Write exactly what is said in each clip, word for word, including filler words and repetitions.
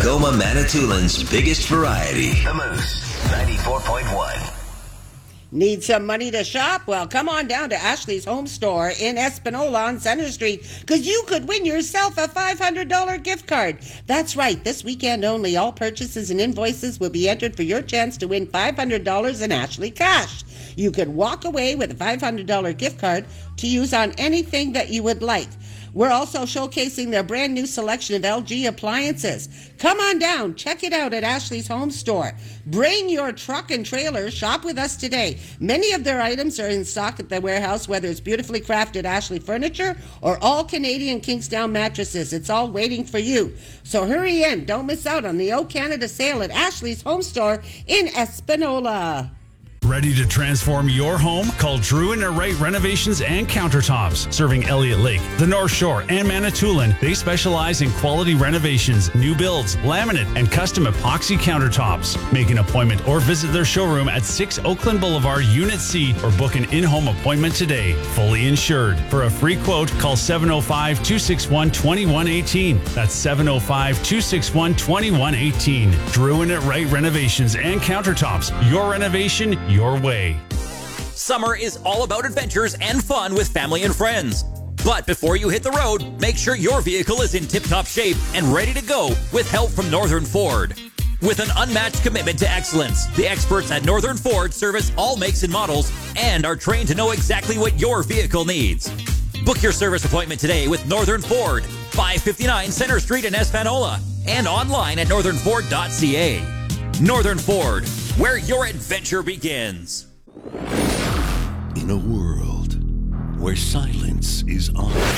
Tacoma, Manitoulин's biggest variety. The Moose, ninety-four point one. Need some money to shop? Well, come on down to Ashley's Home Store in Espanola on Center Street, because you could win yourself a five hundred dollars gift card. That's right. This weekend only, all purchases and invoices will be entered for your chance to win five hundred dollars in Ashley cash. You could walk away with a five hundred dollars gift card to use on anything that you would like. We're also showcasing their brand new selection of L G appliances. Come on down, check it out at Ashley's Home Store. Bring your truck and trailer, shop with us today. Many of their items are in stock at the warehouse, whether it's beautifully crafted Ashley furniture or all Canadian Kingsdown mattresses. It's all waiting for you. So hurry in, don't miss out on the O Canada sale at Ashley's Home Store in Espanola. Ready to transform your home? Call Drew and Wright Renovations and Countertops. Serving Elliott Lake, the North Shore, and Manitoulin, they specialize in quality renovations, new builds, laminate, and custom epoxy countertops. Make an appointment or visit their showroom at six Oakland Boulevard, Unit C, or book an in-home appointment today. Fully insured. For a free quote, call seven oh five, two six one, two one one eight. That's seven oh five, two six one, two one one eight. Drew and Wright Renovations and Countertops. Your renovation, your way. Summer is all about adventures and fun with family and friends. But before you hit the road, make sure your vehicle is in tip-top shape and ready to go with help from Northern Ford. With an unmatched commitment to excellence, the experts at Northern Ford service all makes and models and are trained to know exactly what your vehicle needs. Book your service appointment today with Northern Ford, five fifty-nine Center Street in Espanola, and online at northern ford dot c a. Northern Ford, where your adventure begins. In a world where silence is honored,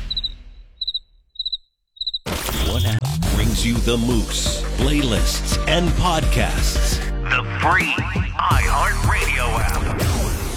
one app brings you the Moose, playlists, and podcasts. The free iHeartRadio app.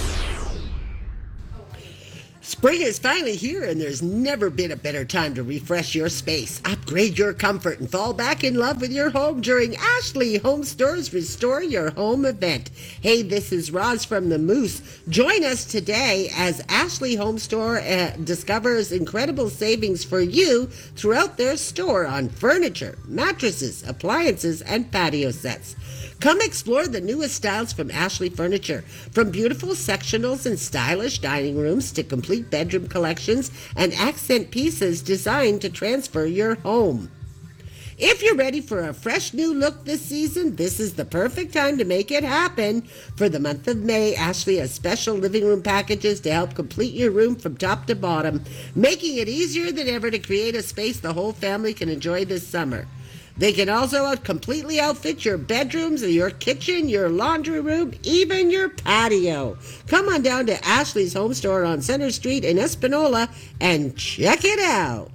Spring is finally here, and there's never been a better time to refresh your space, upgrade your comfort, and fall back in love with your home during Ashley Home Store's Restore Your Home event. Hey, this is Roz from the Moose. Join us today as Ashley Home Store uh, discovers incredible savings for you throughout their store on furniture, mattresses, appliances, and patio sets. Come explore the newest styles from Ashley Furniture, from beautiful sectionals and stylish dining rooms to complete bedroom collections and accent pieces designed to transfer your home. If you're ready for a fresh new look this season, this is the perfect time to make it happen. For the month of May, Ashley has special living room packages to help complete your room from top to bottom, making it easier than ever to create a space the whole family can enjoy this summer. They can also out completely outfit your bedrooms, your kitchen, your laundry room, even your patio. Come on down to Ashley's Home Store on Center Street in Espanola and check it out.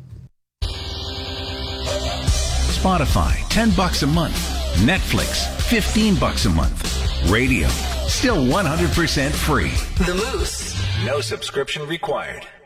Spotify, ten bucks a month. Netflix, fifteen bucks a month. Radio, still one hundred percent free. The Moose. No subscription required.